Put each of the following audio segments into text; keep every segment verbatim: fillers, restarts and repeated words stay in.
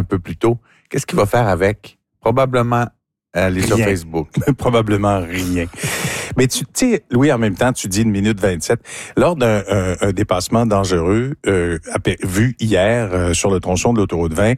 peu plus tôt. Qu'est-ce qu'il va faire avec? Probablement aller sur Facebook. Probablement rien. Mais tu sais, Louis, en même temps, tu dis une minute vingt-sept. Lors d'un un, un dépassement dangereux euh, vu hier euh, sur le tronçon de l'autoroute vingt,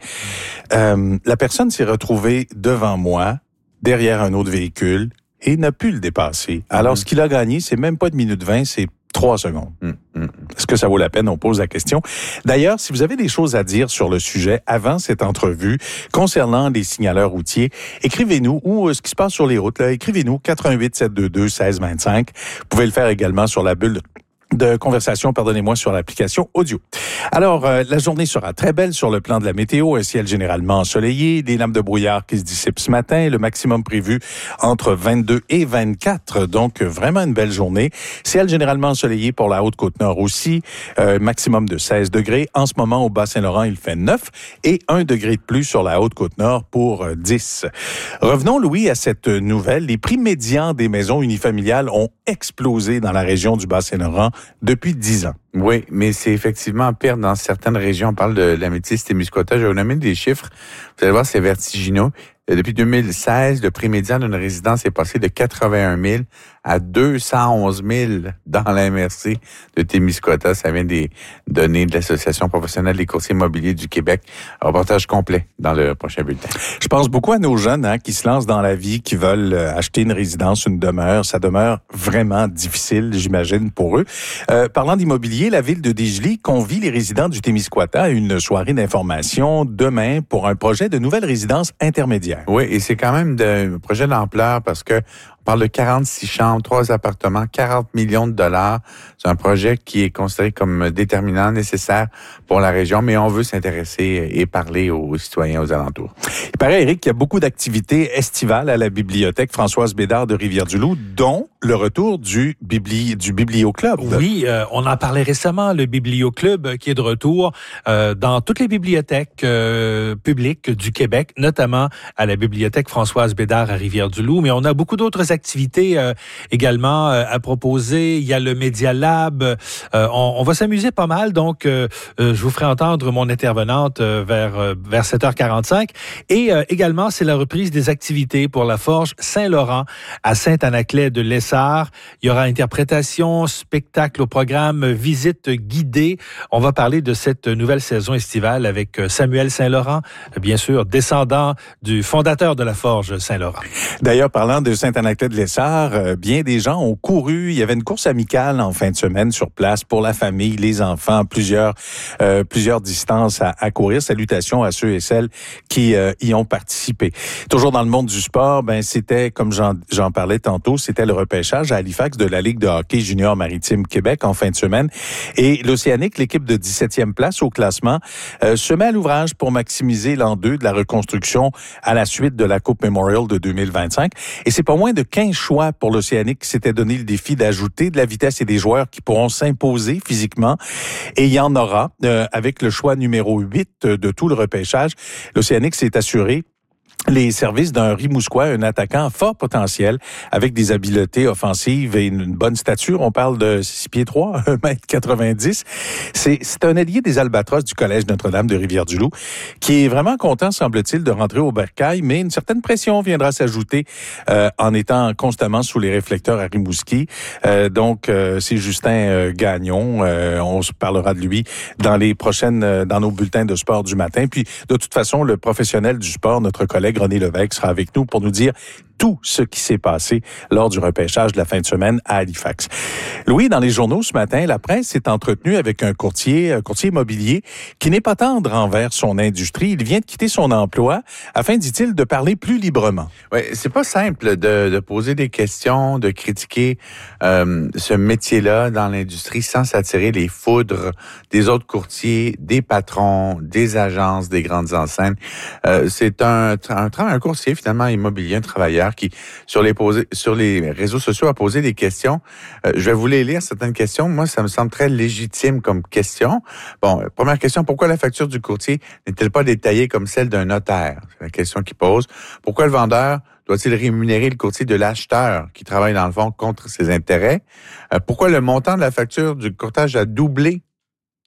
euh, la personne s'est retrouvée devant moi, derrière un autre véhicule, et n'a pu le dépasser. Alors, mmh. ce qu'il a gagné, c'est même pas de minute vingt, c'est trois secondes. Mmh, mmh. Est-ce que ça vaut la peine? On pose la question. D'ailleurs, si vous avez des choses à dire sur le sujet avant cette entrevue concernant les signaleurs routiers, écrivez-nous, ou euh, ce qui se passe sur les routes, là, écrivez-nous quatre un huit sept deux deux un six deux cinq. Vous pouvez le faire également sur la bulle de conversation, pardonnez-moi, sur l'application audio. Alors, euh, la journée sera très belle sur le plan de la météo, un ciel généralement ensoleillé, des lames de brouillard qui se dissipent ce matin, le maximum prévu entre vingt-deux et vingt-quatre, donc vraiment une belle journée. Ciel généralement ensoleillé pour la Haute-Côte-Nord aussi, euh, maximum de seize degrés. En ce moment, au Bas-Saint-Laurent, il fait neuf et un degré de plus sur la Haute-Côte-Nord pour euh, dix. Revenons, Louis, à cette nouvelle. Les prix médians des maisons unifamiliales ont explosé dans la région du Bas-Saint-Laurent depuis dix ans. Oui, mais c'est effectivement pire dans certaines régions. On parle de la Métis-Témiscouata. Je vais vous nommer des chiffres. Vous allez voir, c'est vertigineux. Depuis deux mille seize, le prix médian d'une résidence est passé de quatre-vingt-un mille à deux cent onze mille dans la M R C de Témiscouata. Ça vient des données de l'Association professionnelle des courtiers immobiliers du Québec. Un reportage complet dans le prochain bulletin. Je pense beaucoup à nos jeunes hein, qui se lancent dans la vie, qui veulent acheter une résidence, une demeure. Ça demeure vraiment difficile, j'imagine, pour eux. Euh, parlant d'immobilier, la ville de Desjely convie les résidents du Témiscouata à une soirée d'information demain pour un projet de nouvelle résidence intermédiaire. Oui, et c'est quand même de, un projet d'ampleur parce que on parle de quarante-six chambres, trois appartements, quarante millions de dollars. C'est un projet qui est considéré comme déterminant, nécessaire pour la région, mais on veut s'intéresser et parler aux citoyens aux alentours. Il paraît, Éric, qu'il y a beaucoup d'activités estivales à la bibliothèque Françoise Bédard de Rivière-du-Loup, dont le retour du, bibli, du Biblioclub. Oui, euh, on en parlait récemment, le Biblioclub qui est de retour euh, dans toutes les bibliothèques euh, publiques du Québec, notamment à la bibliothèque Françoise Bédard à Rivière-du-Loup, mais on a beaucoup d'autres activités euh, également euh, à proposer. Il y a le Media Lab. Euh, on, on va s'amuser pas mal, donc euh, euh, je vous ferai entendre mon intervenante euh, vers euh, vers sept heures quarante-cinq. Et euh, également, c'est la reprise des activités pour la Forge Saint-Laurent à Saint-Anaclet-de-Lessard. Il y aura interprétation, spectacle au programme, visite guidée. On va parler de cette nouvelle saison estivale avec Samuel Saint-Laurent, bien sûr, descendant du fondateur de la Forge Saint-Laurent. D'ailleurs, parlant de Saint-Anaclet-de-Lessard, euh, bien des gens ont couru. Il y avait une course amicale en fin de semaine sur place pour la famille, les enfants, plusieurs euh, plusieurs distances à, à courir. Salutations à ceux et celles qui euh, y ont participé. Toujours dans le monde du sport, ben c'était, comme j'en, j'en parlais tantôt, c'était le repêchage à Halifax de la Ligue de hockey junior maritime Québec en fin de semaine. Et l'Océanique, l'équipe de dix-septième place au classement, euh, se met à l'ouvrage pour maximiser l'an deux de la reconstruction à la suite de la Coupe Memorial de deux mille vingt-cinq. Et c'est pas moins de quinze choix pour l'Océanique qui s'était donné le défi d'ajouter de la vitesse et des joueurs qui pourront s'imposer physiquement. Et il y en aura euh, avec le choix numéro huit de tout le repêchage. L'Océanique s'est assuré les services d'un Rimouskois, un attaquant à fort potentiel, avec des habiletés offensives et une bonne stature. On parle de six pieds trois, un mètre quatre-vingt-dix. C'est, c'est un allié des Albatros du Collège Notre-Dame de Rivière-du-Loup, qui est vraiment content, semble-t-il, de rentrer au bercail, mais une certaine pression viendra s'ajouter euh, en étant constamment sous les réflecteurs à Rimouski. Euh, donc, euh, c'est Justin euh, Gagnon. Euh, on se parlera de lui dans les prochaines, euh, dans nos bulletins de sport du matin. Puis, de toute façon, le professionnel du sport, notre collègue René Lévesque, sera avec nous pour nous dire tout ce qui s'est passé lors du repêchage de la fin de semaine à Halifax. Louis, dans les journaux ce matin, la presse s'est entretenue avec un courtier, un courtier immobilier qui n'est pas tendre envers son industrie. Il vient de quitter son emploi afin, dit-il, de parler plus librement. Oui, c'est pas simple de, de poser des questions, de critiquer euh, ce métier-là dans l'industrie sans s'attirer les foudres des autres courtiers, des patrons, des agences, des grandes enseignes. Euh, c'est un, un, un courtier, finalement, immobilier, un travailleur qui, sur les, posé, sur les réseaux sociaux, a posé des questions. Euh, je vais vous les lire, certaines questions. Moi, ça me semble très légitime comme question. Bon, première question, pourquoi la facture du courtier n'est-elle pas détaillée comme celle d'un notaire? C'est la question qu'il pose. Pourquoi le vendeur doit-il rémunérer le courtier de l'acheteur qui travaille dans le fond contre ses intérêts? Euh, pourquoi le montant de la facture du courtage a doublé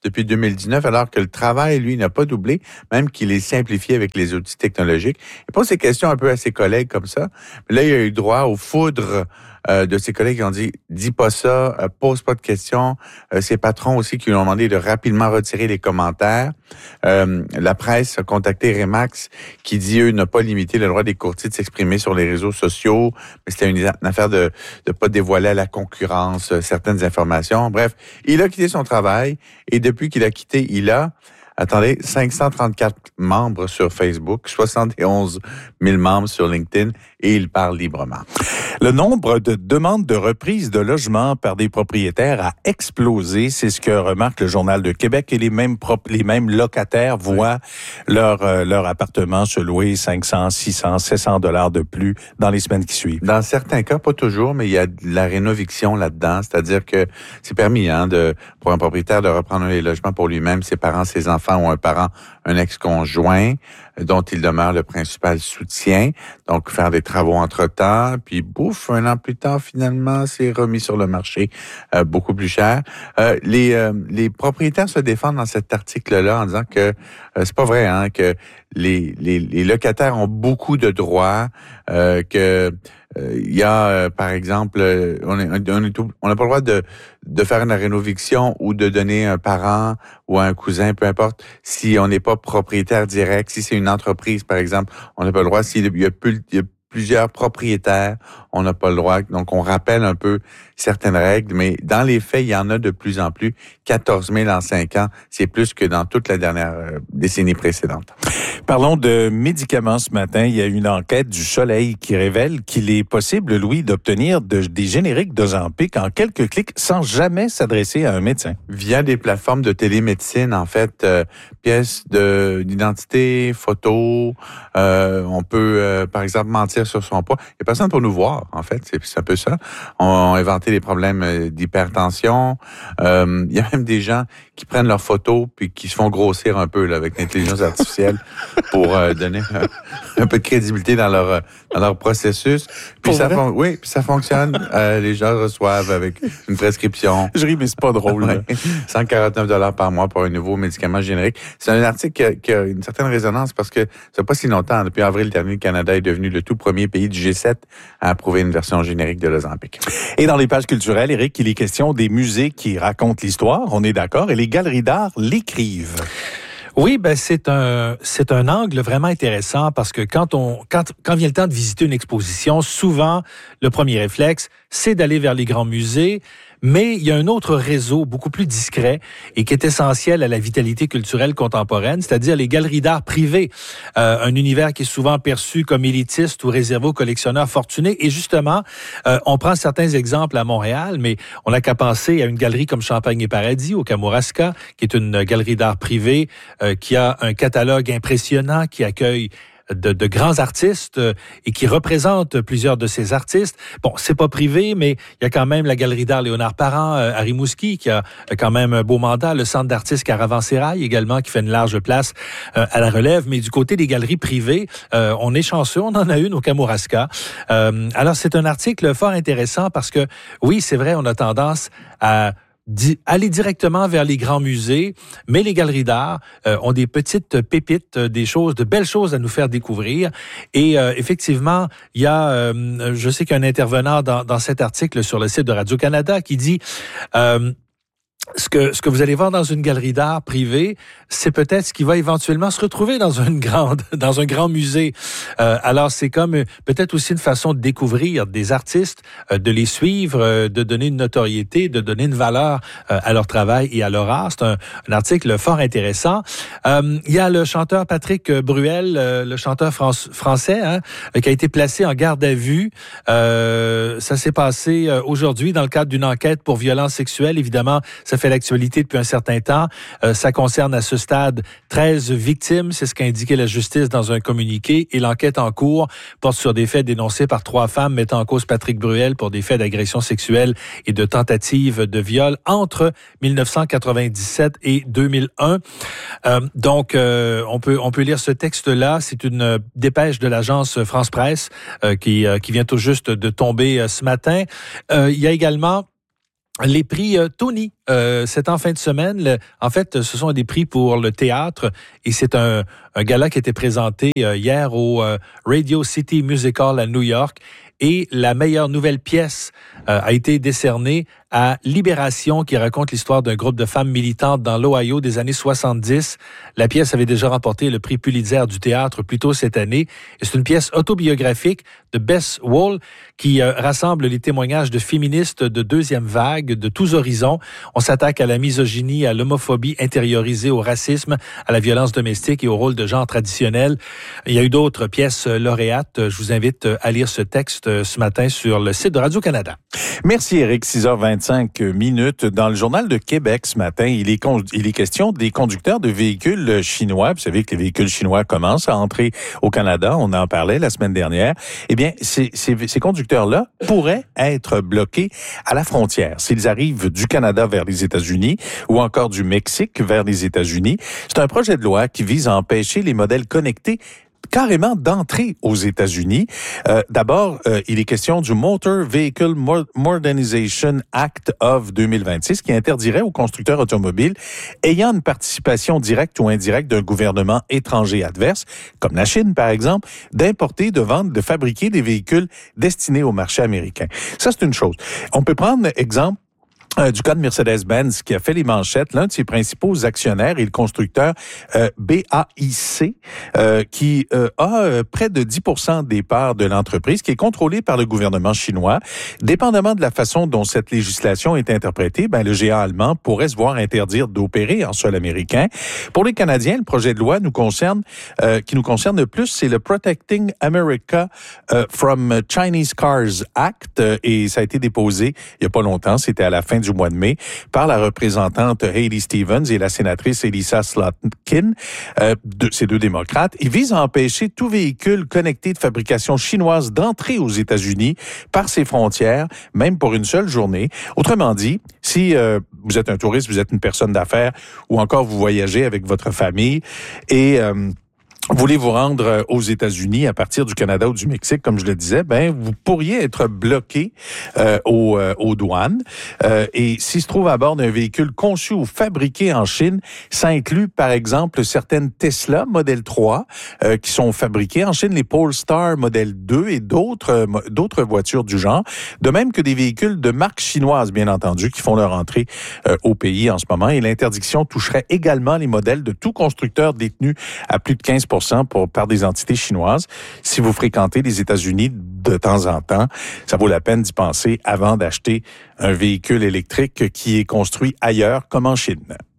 depuis deux mille dix-neuf, alors que le travail, lui, n'a pas doublé, même qu'il est simplifié avec les outils technologiques. Il pose ces questions un peu à ses collègues comme ça. Mais là, il a eu droit aux foudres euh, de ses collègues qui ont dit « dis pas ça, euh, pose pas de questions euh, ». Ses patrons aussi qui lui ont demandé de rapidement retirer les commentaires. Euh, la presse a contacté Remax qui dit, eux, ne pas limiter le droit des courtiers de s'exprimer sur les réseaux sociaux. Mais c'était une, une affaire de ne pas dévoiler à la concurrence euh, certaines informations. Bref, il a quitté son travail et depuis qu'il a quitté, il a, attendez, cinq cent trente-quatre membres sur Facebook, soixante et onze mille membres sur LinkedIn et il parle librement. Le nombre de demandes de reprise de logement par des propriétaires a explosé. C'est ce que remarque le Journal de Québec et les mêmes prop- les mêmes locataires voient oui. leur euh, leur appartement se louer cinq cents, six cents, sept cents dollars de plus dans les semaines qui suivent. Dans certains cas, pas toujours, mais il y a de la rénoviction là-dedans. C'est-à-dire que c'est permis hein, de pour un propriétaire de reprendre les logements pour lui-même, ses parents, ses enfants ou un parent, un ex-conjoint dont il demeure le principal soutien. Donc, faire des travaux entre-temps, puis bouf, un an plus tard, finalement, c'est remis sur le marché euh, beaucoup plus cher. Euh, les, euh, les propriétaires se défendent dans cet article-là en disant que euh, c'est pas vrai, hein, que les, les, les locataires ont beaucoup de droits, euh, que euh, il y a, euh, par exemple, euh, on est, on est tout, on n'a pas le droit de de faire une rénoviction ou de donner un parent ou un cousin, peu importe, si on n'est pas propriétaire direct, si c'est une entreprise, par exemple, on n'a pas le droit. S'il y a plus, il y a plusieurs propriétaires, on n'a pas le droit. Donc, on rappelle un peu certaines règles, mais dans les faits, il y en a de plus en plus. quatorze mille en cinq ans, c'est plus que dans toute la dernière euh, décennie précédente. Parlons de médicaments ce matin. Il y a une enquête du Soleil qui révèle qu'il est possible, Louis, d'obtenir de, des génériques d'Ozempic en quelques clics sans jamais s'adresser à un médecin. Via des plateformes de télémédecine, en fait, euh, pièces de, d'identité, photos, euh, on peut, euh, par exemple, mentir sur son poids. Il n'y a personne pour nous voir, en fait, c'est, c'est un peu ça. On a inventé des problèmes d'hypertension. Euh, il y a même des gens qui prennent leurs photos puis qui se font grossir un peu là, avec l'intelligence artificielle pour euh, donner un, un peu de crédibilité dans leur dans leur processus. Puis ça, fon- oui, puis ça fonctionne. Euh, les gens reçoivent avec une prescription. Je ris, mais c'est pas drôle. Ouais. cent quarante-neuf dollars par mois pour un nouveau médicament générique. C'est un article qui a, qui a une certaine résonance parce que ça fait pas si longtemps. Depuis avril dernier, le Canada est devenu le tout premier pays du G sept à approuver une version générique de l'Ozempic. Et dans les pages culturelles, Éric, il est question des musées qui racontent l'histoire, on est d'accord, et les galeries d'art l'écrivent. Oui, ben c'est un c'est un angle vraiment intéressant parce que quand on quand quand vient le temps de visiter une exposition, souvent le premier réflexe, c'est d'aller vers les grands musées. Mais il y a un autre réseau beaucoup plus discret et qui est essentiel à la vitalité culturelle contemporaine, c'est-à-dire les galeries d'art privées, euh, un univers qui est souvent perçu comme élitiste ou réservé aux collectionneurs fortunés. Et justement, euh, on prend certains exemples à Montréal, mais on n'a qu'à penser à une galerie comme Champagne et Paradis au Kamouraska, qui est une galerie d'art privée euh, qui a un catalogue impressionnant, qui accueille De, de grands artistes euh, et qui représentent plusieurs de ces artistes. Bon, c'est pas privé, mais il y a quand même la Galerie d'art Léonard Parent euh, à Rimouski qui a quand même un beau mandat. Le Centre d'artistes Caravansérail également qui fait une large place euh, à la relève. Mais du côté des galeries privées, euh, on est chanceux. On en a une au Kamouraska. Euh, alors, c'est un article fort intéressant parce que, oui, c'est vrai, on a tendance à Di- aller directement vers les grands musées, mais les galeries d'art euh, ont des petites pépites, euh, des choses, de belles choses à nous faire découvrir. Et euh, effectivement, il y a, euh, je sais qu'il y a un intervenant dans, dans cet article sur le site de Radio-Canada qui dit euh, Ce que, ce que vous allez voir dans une galerie d'art privée, c'est peut-être ce qui va éventuellement se retrouver dans une grande, dans un grand musée. Euh, alors, c'est comme euh, peut-être aussi une façon de découvrir des artistes, euh, de les suivre, euh, de donner une notoriété, de donner une valeur euh, à leur travail et à leur art. C'est un, un article fort intéressant. Euh, il y a le chanteur Patrick Bruel, euh, le chanteur France, français, hein, qui a été placé en garde à vue. Euh, ça s'est passé euh, aujourd'hui dans le cadre d'une enquête pour violence sexuelle. Évidemment, ça fait l'actualité depuis un certain temps. Euh, ça concerne à ce stade treize victimes, c'est ce qu'a indiqué la justice dans un communiqué. Et l'enquête en cours porte sur des faits dénoncés par trois femmes mettant en cause Patrick Bruel pour des faits d'agression sexuelle et de tentative de viol entre dix-neuf cent quatre-vingt-dix-sept et deux mille un. Euh, donc, euh, on peut on peut lire ce texte-là. C'est une dépêche de l'agence France Presse euh, qui euh, qui vient tout juste de tomber euh, ce matin. Euh, il y a également les prix euh, Tony. Euh, c'est en fin de semaine. Le, en fait, ce sont des prix pour le théâtre et c'est un, un gala qui a été présenté euh, hier au euh, Radio City Music Hall à New York. Et la meilleure nouvelle pièce euh, a été décernée à Libération, qui raconte l'histoire d'un groupe de femmes militantes dans l'Ohio des années soixante-dix. La pièce avait déjà remporté le prix Pulitzer du théâtre plus tôt cette année. Et c'est une pièce autobiographique de Bess Wall qui euh, rassemble les témoignages de féministes de deuxième vague, de tous horizons. On s'attaque à la misogynie, à l'homophobie intériorisée, au racisme, à la violence domestique et au rôle de genre traditionnel. Il y a eu d'autres pièces lauréates. Je vous invite à lire ce texte ce matin sur le site de Radio-Canada. Merci Éric, six heures vingt-cinq minutes. Dans le Journal de Québec ce matin, il est, con- il est question des conducteurs de véhicules chinois. Vous savez que les véhicules chinois commencent à entrer au Canada. On en parlait la semaine dernière. Eh bien, ces, ces, ces conducteurs-là pourraient être bloqués à la frontière. S'ils arrivent du Canada vers les États-Unis ou encore du Mexique vers les États-Unis, c'est un projet de loi qui vise à empêcher les modèles connectés carrément d'entrer aux États-Unis. Euh, d'abord, euh, il est question du Motor Vehicle Modernization Act of deux mille vingt-six qui interdirait aux constructeurs automobiles ayant une participation directe ou indirecte d'un gouvernement étranger adverse, comme la Chine par exemple, d'importer, de vendre, de fabriquer des véhicules destinés au marché américain. Ça, c'est une chose. On peut prendre exemple Euh, du cas de Mercedes-Benz qui a fait les manchettes. L'un de ses principaux actionnaires est le constructeur euh, B A I C euh, qui euh, a euh, près de dix pour cent des parts de l'entreprise qui est contrôlée par le gouvernement chinois. Dépendamment de la façon dont cette législation est interprétée, ben, le géant allemand pourrait se voir interdire d'opérer en sol américain. Pour les Canadiens, le projet de loi nous concerne, euh, qui nous concerne le plus, c'est le Protecting America euh, from Chinese Cars Act euh, et ça a été déposé il y a pas longtemps, c'était à la fin du mois de mai, par la représentante Hayley Stevens et la sénatrice Elissa Slotkin, euh, de, ces deux démocrates. Ils visent à empêcher tout véhicule connecté de fabrication chinoise d'entrer aux États-Unis par ses frontières, même pour une seule journée. Autrement dit, si euh, vous êtes un touriste, vous êtes une personne d'affaires ou encore vous voyagez avec votre famille et euh, voulez vous rendre aux États-Unis à partir du Canada ou du Mexique, comme je le disais, ben vous pourriez être bloqué euh, aux, euh, aux douanes. Euh, et s'il se trouve à bord d'un véhicule conçu ou fabriqué en Chine, ça inclut par exemple certaines Tesla Model trois euh, qui sont fabriquées en Chine, les Polestar Model deux et d'autres euh, d'autres voitures du genre. De même que des véhicules de marque chinoise, bien entendu, qui font leur entrée euh, au pays en ce moment. Et l'interdiction toucherait également les modèles de tout constructeur détenu à plus de quinze pour cent Pour, par des entités chinoises. Si vous fréquentez les États-Unis de temps en temps, ça vaut la peine d'y penser avant d'acheter un véhicule électrique qui est construit ailleurs, comme en Chine.